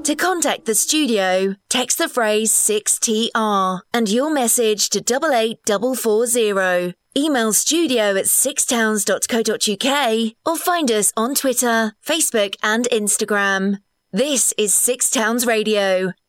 To contact the studio, text the phrase 6TR and your message to 88440. Email studio@sixtowns.co.uk or find us on Twitter, Facebook and Instagram. This is Six Towns Radio,